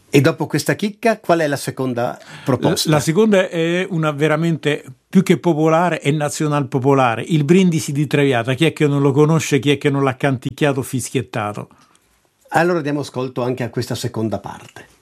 E dopo questa chicca, qual è la seconda proposta? La seconda è una veramente più che popolare, è nazional popolare. Il Brindisi di Traviata. Chi è che non lo conosce, chi è che non l'ha canticchiato, fischiettato? Allora diamo ascolto anche a questa seconda parte.